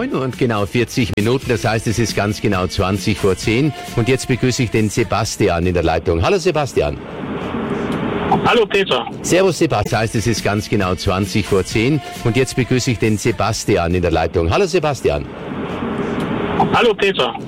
9 und genau 40 Minuten. Das heißt, es ist ganz genau 20 vor 10. Und jetzt begrüße ich den Sebastian in der Leitung. Hallo Sebastian. Hallo Peter. Servus Sebastian. Das heißt, es ist ganz genau 20 vor 10. Und jetzt begrüße ich den Sebastian in der Leitung. Hallo Sebastian. Hallo Peter.